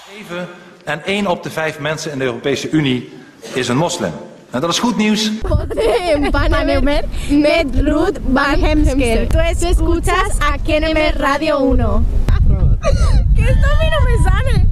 7 en 1 op de 5 mensen in de Europese Unie is een moslim. En dat is goed nieuws. Met Ruth Van Hemsker. Tú escuchas a KNM Radio 1. ¿Qué esto a mí no me sale?